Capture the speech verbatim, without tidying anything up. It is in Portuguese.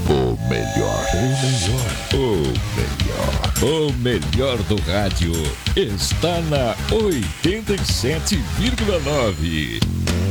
O melhor. O melhor. O melhor. O melhor do rádio está na oitenta e sete vírgula nove.